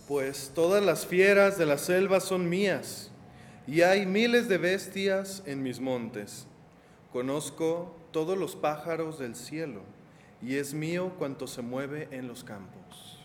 Pues todas las fieras de la selva son mías, y hay miles de bestias en mis montes. Conozco todos los pájaros del cielo, y es mío cuanto se mueve en los campos.